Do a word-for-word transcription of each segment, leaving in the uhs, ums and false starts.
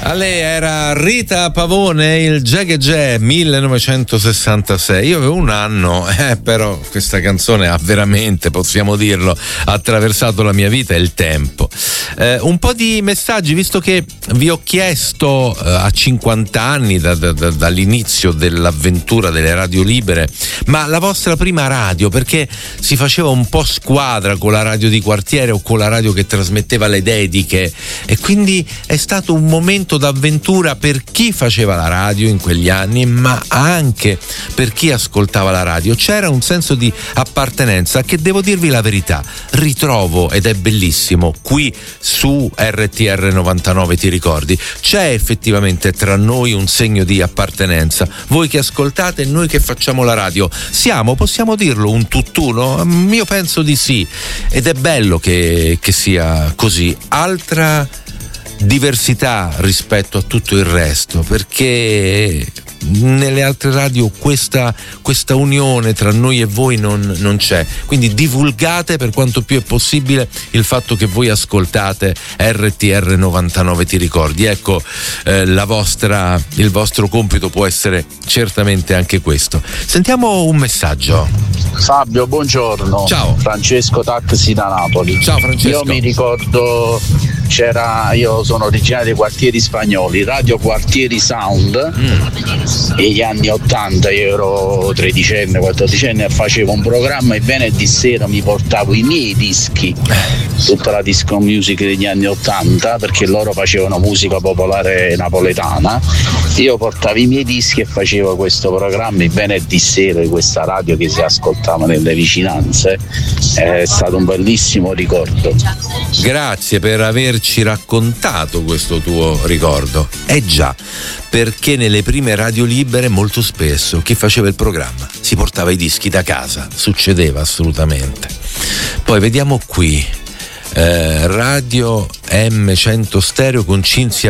A lei era Rita Pavone, il Jagge Jagge millenovecentosessantasei. Io avevo un anno, eh, però questa canzone ha veramente, possiamo dirlo, attraversato la mia vita e il tempo. Eh, un po' di messaggi, visto che vi ho chiesto eh, a cinquanta anni da, da, da, dall'inizio dell'avventura delle radio libere, ma la vostra prima radio, perché si faceva un po' squadra con la radio di quartiere o con la radio che trasmetteva le dediche, e quindi è stato un momento d'avventura per chi faceva la radio in quegli anni, ma anche per chi ascoltava la radio. C'era un senso di appartenenza che, devo dirvi la verità, ritrovo, ed è bellissimo, qui su R T R novantanove. Ti ricordi? C'è effettivamente tra noi un segno di appartenenza, voi che ascoltate e noi che facciamo la radio. Siamo, possiamo dirlo, un tutt'uno? Io penso di sì, ed è bello che, che sia così. Altra diversità rispetto a tutto il resto, perché nelle altre radio questa, questa unione tra noi e voi non, non c'è, quindi divulgate per quanto più è possibile il fatto che voi ascoltate R T R novantanove. Ti ricordi? Ecco, eh, la vostra, il vostro compito può essere certamente anche questo. Sentiamo un messaggio. Fabio, buongiorno. Ciao. Francesco, taxi da Napoli. Ciao Francesco. Io mi ricordo, c'era, io sono originario dei quartieri spagnoli, Radio Quartieri Sound. Mm. Negli anni ottanta, io ero tredicenne, quattordicenne, e facevo un programma e venerdì sera mi portavo i miei dischi, tutta la disco music degli anni ottanta, perché loro facevano musica popolare napoletana. Io portavo i miei dischi e facevo questo programma il venerdì sera di questa radio che si ascoltava nelle vicinanze. È stato un bellissimo ricordo. Grazie per averci raccontato questo tuo ricordo. Eh già, perché nelle prime radio libere molto spesso chi faceva il programma si portava i dischi da casa, succedeva assolutamente. Poi vediamo qui, eh, Radio M cento Stereo con Cinzia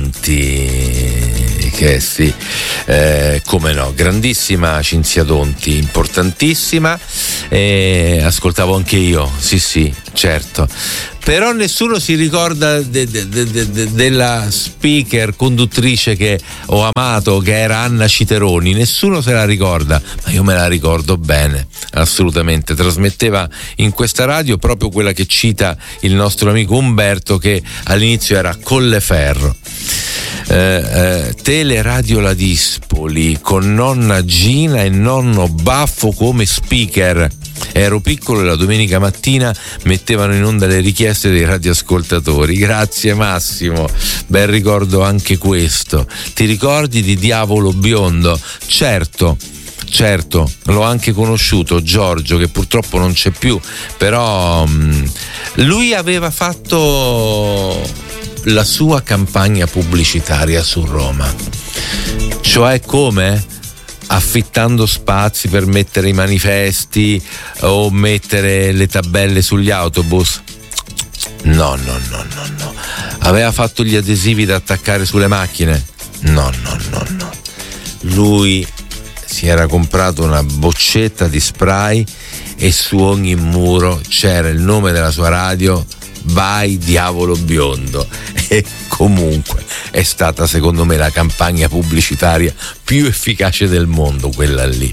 Donti, che sì, eh, come no, grandissima Cinzia Donti, importantissima, e ascoltavo anche io, sì sì, certo. Però nessuno si ricorda de, de, de, de, della speaker conduttrice che ho amato, che era Anna Citeroni. Nessuno se la ricorda, ma io me la ricordo bene, assolutamente. Trasmetteva in questa radio proprio quella che cita il nostro amico Umberto, che all'inizio era Colleferro. Eh, eh, Teleradio La Dispoli con nonna Gina e nonno Baffo come speaker. Ero piccolo e la domenica mattina mettevano in onda le richieste dei radioascoltatori. Grazie Massimo, bel ricordo anche questo. Ti ricordi di Diavolo Biondo? Certo, certo, l'ho anche conosciuto, Giorgio, che purtroppo non c'è più, però mh, lui aveva fatto la sua campagna pubblicitaria su Roma. Cioè come? Affittando spazi per mettere i manifesti o mettere le tabelle sugli autobus? No, no, no, no, no. Aveva fatto gli adesivi da attaccare sulle macchine? No, no, no, no. Lui si era comprato una boccetta di spray e su ogni muro c'era il nome della sua radio, Vai Diavolo Biondo. E comunque è stata, secondo me, la campagna pubblicitaria più efficace del mondo, quella lì.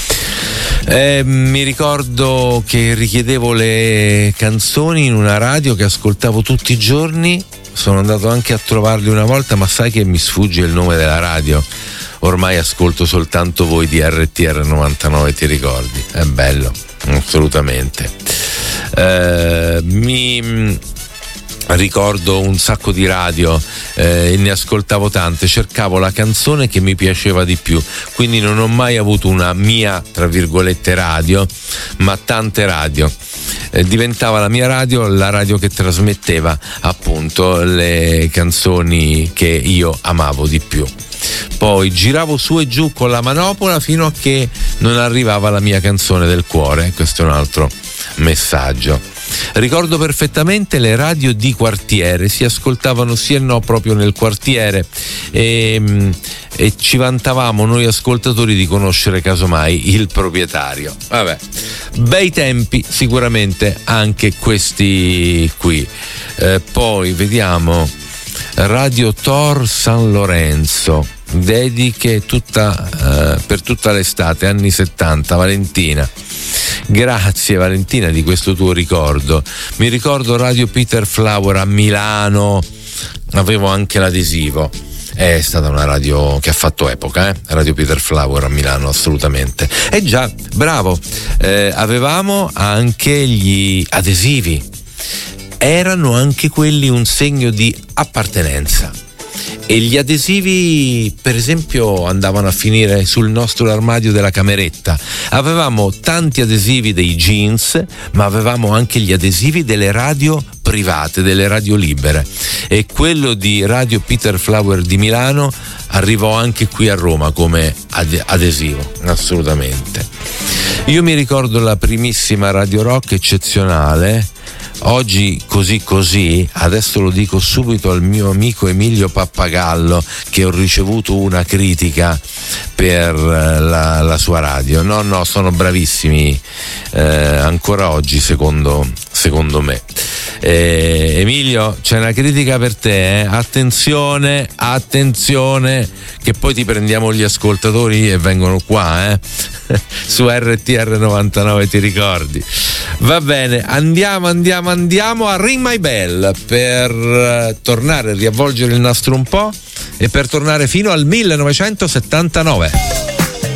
Eh, mi ricordo che richiedevo le canzoni in una radio che ascoltavo tutti i giorni. Sono andato anche a trovarli una volta, ma sai che mi sfugge il nome della radio? Ormai ascolto soltanto voi di R T R novantanove, ti ricordi? È bello, assolutamente. Eh, mi ricordo un sacco di radio eh, e ne ascoltavo tante, cercavo la canzone che mi piaceva di più, quindi non ho mai avuto una mia, tra virgolette, radio, ma tante radio. Eh, diventava la mia radio la radio che trasmetteva appunto le canzoni che io amavo di più. Poi giravo su e giù con la manopola fino a che non arrivava la mia canzone del cuore. Questo è un altro messaggio. Ricordo perfettamente le radio di quartiere, si ascoltavano sì e no proprio nel quartiere, e, e ci vantavamo noi ascoltatori di conoscere casomai il proprietario. Vabbè, bei tempi sicuramente anche questi qui. Eh, poi vediamo. Radio Tor San Lorenzo, dediche tutta, eh, per tutta l'estate, anni settanta. Valentina, grazie Valentina di questo tuo ricordo. Mi ricordo Radio Peter Flower a Milano, avevo anche l'adesivo. È stata una radio che ha fatto epoca, eh? Radio Peter Flower a Milano, assolutamente. E già, bravo, eh, avevamo anche gli adesivi, erano anche quelli un segno di appartenenza. E gli adesivi, per esempio, andavano a finire sul nostro armadio della cameretta. Avevamo tanti adesivi dei jeans, ma avevamo anche gli adesivi delle radio private, delle radio libere. E quello di Radio Peter Flower di Milano arrivò anche qui a Roma come ad- adesivo, assolutamente. Io mi ricordo la primissima Radio Rock eccezionale. Oggi così così, adesso lo dico subito al mio amico Emilio Pappagallo, che ho ricevuto una critica per la, la sua radio. No, no, sono bravissimi, eh, ancora oggi secondo, secondo me. Eh, Emilio, c'è una critica per te, eh? Attenzione, attenzione, che poi ti prendiamo gli ascoltatori e vengono qua, eh? Su R T R novantanove, ti ricordi? Va bene, andiamo, andiamo, andiamo a Ring My Bell per uh, tornare a riavvolgere il nastro un po' e per tornare fino al millenovecentosettantanove.